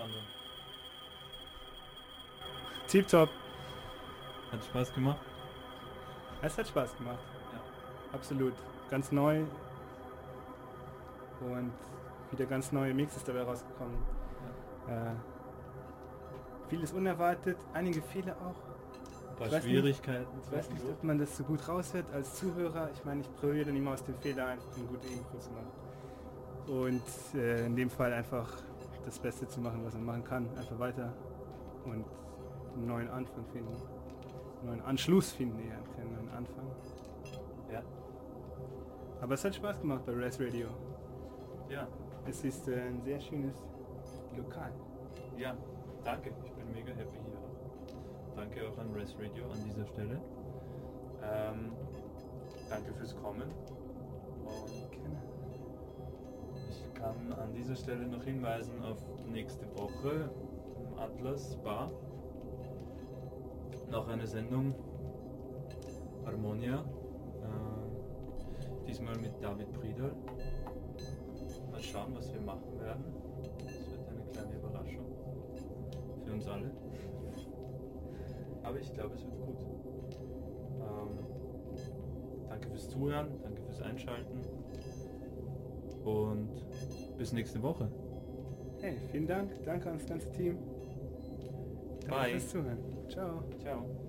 anderen. Tipptopp. Hat Spaß gemacht? Es hat Spaß gemacht. Ja. Absolut. Ganz neu. Und wieder ganz neue Mixes dabei rausgekommen. Ja. Vieles unerwartet, einige Fehler auch. Ein paar Schwierigkeiten. Ich weiß nicht, ob man das so gut raushört als Zuhörer. Ich meine, ich probiere dann immer aus den Fehlern einfach eine gute Info zu machen. Und in dem Fall einfach das Beste zu machen, was man machen kann. Einfach weiter und einen neuen Anfang finden. Einen neuen Anschluss finden eher, keinen neuen Anfang. Ja. Aber es hat Spaß gemacht bei Res Radio. Ja. Es ist ein sehr schönes Lokal. Ja, danke. Ich bin mega happy hier auch. Danke auch an Res Radio an dieser Stelle. Danke fürs Kommen. Und ich kann an dieser Stelle noch hinweisen auf nächste Woche im Atlas Bar. Noch eine Sendung, Harmonia, diesmal mit David Priedel. Mal schauen, was wir machen werden. Es wird eine kleine Überraschung für uns alle. Aber ich glaube, es wird gut. Danke fürs Zuhören, danke fürs Einschalten und bis nächste Woche. Hey, vielen Dank. Danke ans ganze Team. Danke Bye. fürs Zuhören. Ciao. Ciao.